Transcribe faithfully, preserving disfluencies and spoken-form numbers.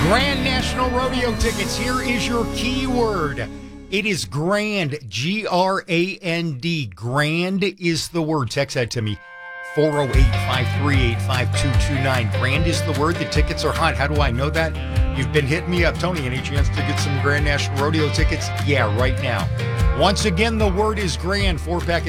Grand National Rodeo tickets. Here is your keyword. It is grand. G R A N D. Grand is the word. Text that to me. four oh eight, five three eight, five two two nine. Grand is the word. The tickets are hot. How do I know that? You've been hitting me up. Tony, any chance to get some Grand National Rodeo tickets? Yeah, right now. Once again, the word is grand. Four pack